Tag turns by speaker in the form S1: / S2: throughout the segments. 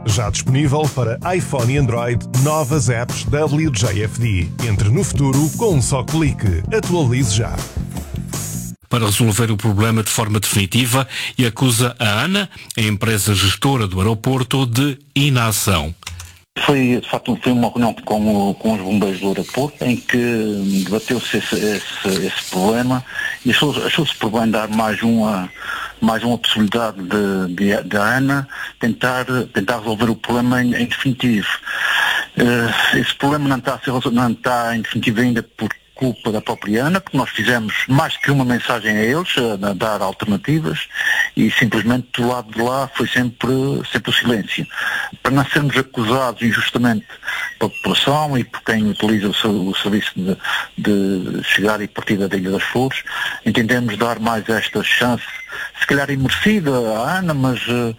S1: Já disponível para iPhone e Android, novas apps WJFD. Entre no futuro com um só clique. Atualize já.
S2: Para resolver o problema de forma definitiva e acusa a ANA, a empresa gestora do aeroporto, de inação.
S3: Foi uma reunião com os bombeiros do aeroporto em que debateu-se esse problema e achou-se por bem dar mais uma possibilidade da ANA tentar resolver o problema em definitivo. Esse problema não está em definitivo ainda por culpa da própria ANA, porque nós fizemos mais que uma mensagem a eles, a dar alternativas, e simplesmente do lado de lá foi sempre o silêncio. Para não sermos acusados injustamente pela população e por quem utiliza o serviço de chegada e partida da Ilha das Flores, entendemos dar mais esta chance, se calhar imerecida à ANA, mas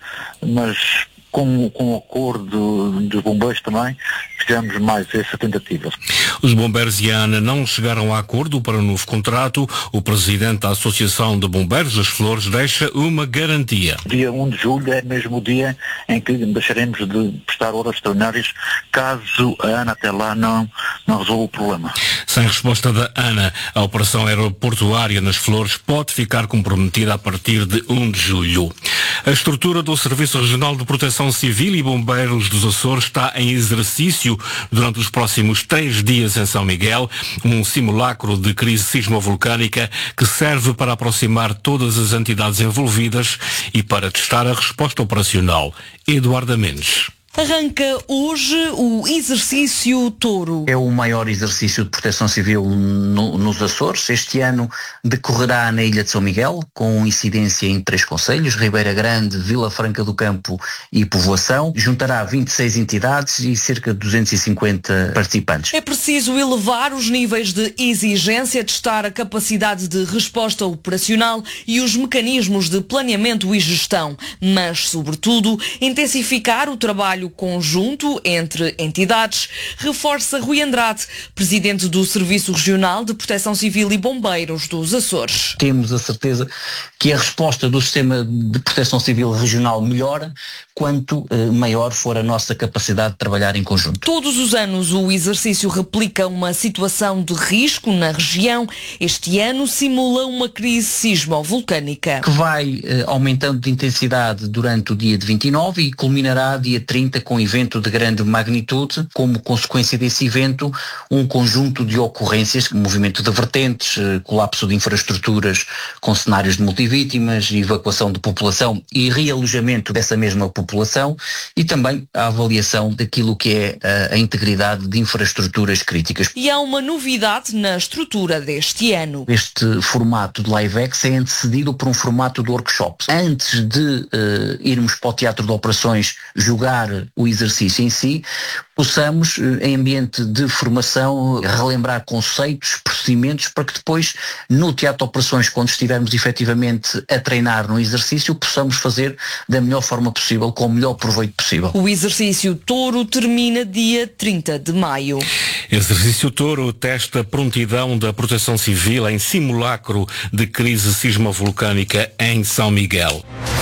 S3: com o acordo dos bombeiros também, fizemos mais essa tentativa.
S2: Os bombeiros e a ANA não chegaram a acordo para o novo contrato. O presidente da Associação de Bombeiros das Flores deixa uma garantia.
S3: Dia 1 de julho é mesmo o dia em que deixaremos de prestar horas extraordinárias caso a ANA até lá não resolva o problema.
S2: Sem resposta da ANA, a operação aeroportuária nas Flores pode ficar comprometida a partir de 1 de julho. A estrutura do Serviço Regional de Proteção Civil e Bombeiros dos Açores está em exercício durante os próximos 3 dias em São Miguel, um simulacro de crise sismovolcânica que serve para aproximar todas as entidades envolvidas e para testar a resposta operacional. Eduardo Mendes.
S4: Arranca hoje o exercício Touro.
S5: É o maior exercício de proteção civil nos Açores. Este ano decorrerá na Ilha de São Miguel, com incidência em 3 concelhos, Ribeira Grande, Vila Franca do Campo e Povoação. Juntará 26 entidades e cerca de 250 participantes.
S4: É preciso elevar os níveis de exigência, testar a capacidade de resposta operacional e os mecanismos de planeamento e gestão, mas, sobretudo, intensificar o trabalho conjunto entre entidades, reforça Rui Andrade, presidente do Serviço Regional de Proteção Civil e Bombeiros dos Açores.
S5: Temos a certeza que a resposta do sistema de proteção civil regional melhora quanto maior for a nossa capacidade de trabalhar em conjunto.
S4: Todos os anos o exercício replica uma situação de risco na região. Este ano simula uma crise sismovolcânica.
S5: Que vai aumentando de intensidade durante o dia de 29 e culminará dia 30 com um evento de grande magnitude. Como consequência desse evento, um conjunto de ocorrências, movimento de vertentes, colapso de infraestruturas com cenários de multivítimas, evacuação de população e realojamento dessa mesma população e também a avaliação daquilo que é a integridade de infraestruturas críticas.
S4: E há uma novidade na estrutura deste ano.
S5: Este formato de live-ex é antecedido por um formato de workshop. Antes de irmos para o teatro de operações jogar o exercício em si, possamos, em ambiente de formação, relembrar conceitos, procedimentos, para que depois, no teatro de operações, quando estivermos efetivamente a treinar no exercício, possamos fazer da melhor forma possível, com o melhor proveito possível.
S4: O exercício Touro termina dia 30 de maio.
S2: Exercício Touro testa a prontidão da Proteção Civil em simulacro de crise sismovolcânica em São Miguel.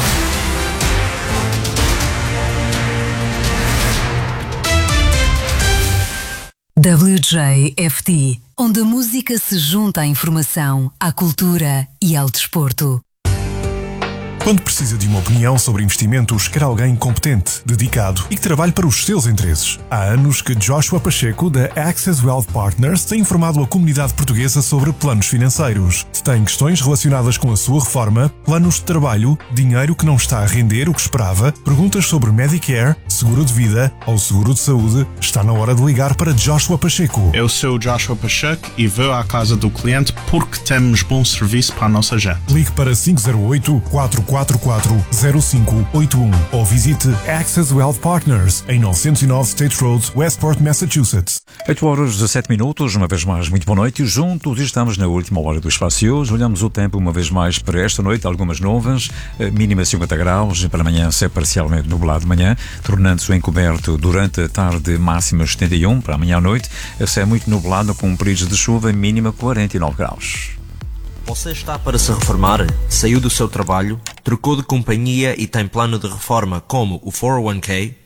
S6: WJFD, onde a música se junta à informação, à cultura e ao desporto.
S1: Quando precisa de uma opinião sobre investimentos, quer alguém competente, dedicado e que trabalhe para os seus interesses. Há anos que Joshua Pacheco, da Access Wealth Partners, tem informado a comunidade portuguesa sobre planos financeiros. Se tem questões relacionadas com a sua reforma, planos de trabalho, dinheiro que não está a render o que esperava, perguntas sobre Medicare, seguro de vida ou seguro de saúde, está na hora de ligar para Joshua Pacheco.
S7: Eu sou Joshua Pacheco e vou à casa do cliente porque temos bom serviço para a nossa gente.
S1: Ligue para 508-444-0581 ou visite Access Wealth Partners em 909 State Road, Westport, Massachusetts.
S8: 8h17, uma vez mais, muito boa noite. Juntos estamos na última hora do espaço e hoje olhamos o tempo uma vez mais para esta noite, algumas nuvens, mínima 50 graus, para amanhã ser parcialmente nublado de manhã, tornando-se encoberto durante a tarde, máxima 71, para amanhã à noite, céu muito nublado com períodos de chuva, mínima 49 graus.
S9: Você está para se reformar? Saiu do seu trabalho? Trocou de companhia e tem plano de reforma como o 401k?